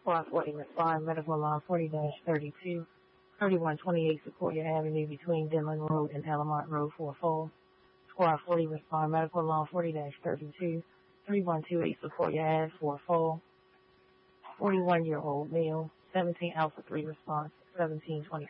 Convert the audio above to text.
Squad 40 respond, medical line 40-32, 3128 Sequoia Avenue between Denland Road and Alamont Road for a fall. Squad 40 respond, medical line 40-32, 3128 Sequoia Ave for a fall. 41-year-old male, 17 Alpha 3 response, 1720.